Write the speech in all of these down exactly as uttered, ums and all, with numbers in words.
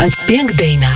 Atspėk dainą.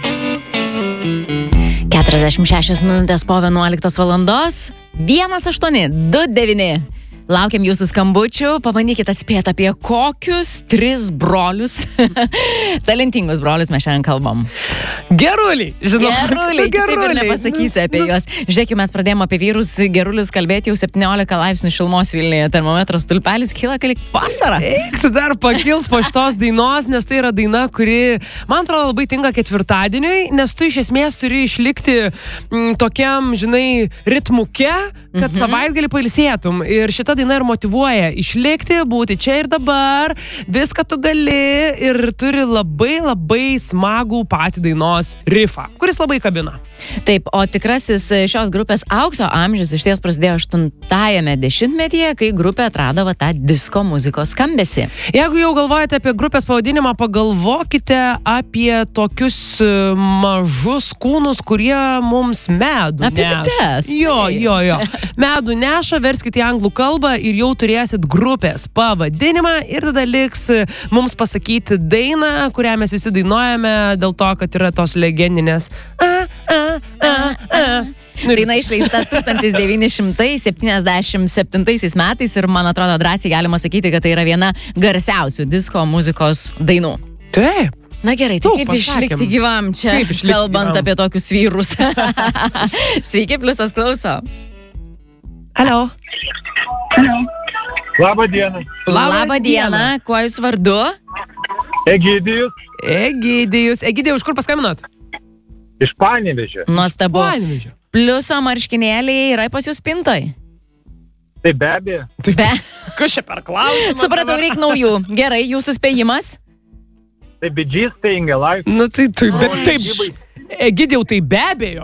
keturiasdešimt šešios minutės po vienuoliktos valandos. vienas aštuoni du devyni. Laukiam jūsų skambučių. Pabandykit atspėti, apie kokius tris brolius, talentingus brolius mes šiandien kalbam. Geruliai, žinau. Geruliai, taip ir nepasakysi apie juos. Žiūrėkime, mes pradėjome apie vyrus gerulius kalbėti, jau septyniolika laipsnių šilumos Vilniuje. Termometras stulpelis kyla, kaip vasara. Eik, tu dar pakils po šitos dainos, nes tai yra daina, kuri, man atrodo, labai tinka ketvirtadieniui, nes tu iš esmės turi išlikti m, tokiam, žinai, ritmuke, kad mhm. savaitgalį pailsėtum. Ir šita daina ir motyvuoja išlikti, būti čia ir dabar, viską tu gali, ir turi labai labai smagų patį dainos rifą, kuris labai kabina. Taip, o tikrasis šios grupės aukso amžius iš ties prasidėjo aštuntajame dešimtmetyje, kai grupė atrado va tą disko muzikos skambesį. Jeigu jau galvojate apie grupės pavadinimą, pagalvokite apie tokius mažus kūnus, kurie mums medų apie neša. bites. Jo, jo, jo. Medų neša, verskite į anglų kalbą ir jau turėsit grupės pavadinimą ir tada liks mums pasakyti dainą, kurią mes visi dainuojame dėl to, kad yra tos legendinės a, a, a, a. Daina išleista tūkstantis devyni šimtai septyniasdešimt septintaisiais metais ir man atrodo drąsiai galima sakyti, kad tai yra viena garsiausių disko muzikos dainų. Taip. Na gerai, tai Taip, kaip pasakėm. išlikti gyvam čia, išlikti kalbant gyvam? apie tokius vyrus. Sveiki, Pliusas klauso. Alio. Labą dieną. Labą dieną, kuo jūs vardu? Egidijus Egidijus. Egidijus, iš kur paskambinot? iš Panevėžio. Nuostabu. Panevėžio. Pliuso marškinėliai yra pas jūs spintoj? Tai be abejo. Be. Kas čia per klausimas? Supratau, reikia naujų. Gerai, jūsų spėjimas? Tai Bee Gees Staying Alive. Nu tai, tai bet Oi, taip. gyvai. Egidijau, tai be abejo.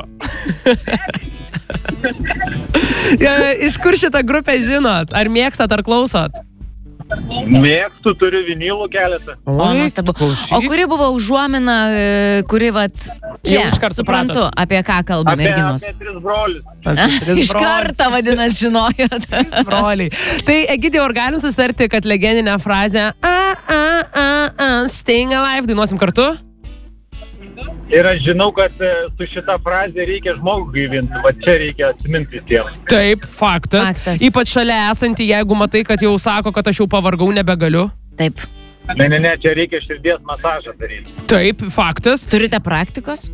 Iš kur šitą grupę žinot? Ar mėgstat, ar klausot? Mėgstu, turiu vinylų keletą. O, nuostabu. O kuri buvo užuomina, e, kuri vat... Jau Čia, iškart suprantu, supratot. apie ką kalba Apie, merginos. apie tris brolius. Iš karto, vadinas, žinojot. Broliai. Tai Egidijau, ar galim susitarti, kad legendinę frazę a, a, a, a, Staying Alive dainuosim kartu? Ir aš žinau, kad e, su šita frazė reikia žmogų gaivinti. Va čia reikia atsiminti visiems. Taip, faktas. Faktas. Ypač šalia esantį, jeigu matai, kad jau sako, kad aš jau pavargau, nebegaliu. Taip. Ne, ne, ne, čia reikia širdies masažą daryti. Taip, faktas. Turite praktikos?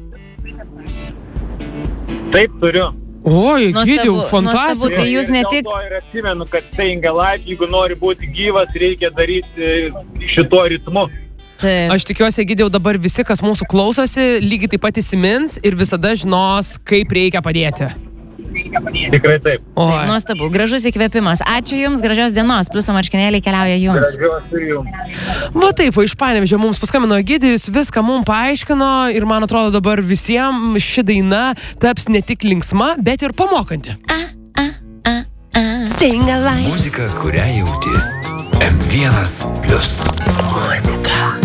Taip turiu. Oi, Nuostabu, Egidijau, nuostabu. fantastika. Tai jūs Ir ne dėl tik- to ir atsimenu, kad Staying Alive, jeigu nori būti gyvas, reikia daryti šituo ritmu. Taip. Aš tikiuosi, Egidijau, dabar visi, kas mūsų klausosi, lygiai taip pat įsimins ir visada žinos, kaip reikia padėti. Tikrai taip. Oi. Taip, nuostabu, gražus įkvėpimas. Ačiū Jums, gražios dienos. Pliuso marškinėliai keliauja Jums. Gražios ir jums. Va taip, va iš Panevėžio mums paskambino Egidijus, viską mums paaiškino ir man atrodo dabar visiems ši daina taps ne tik linksma, bet ir pamokanti. Staying Alive. Muzika, kurią jauti. M vienas plius. Muzika.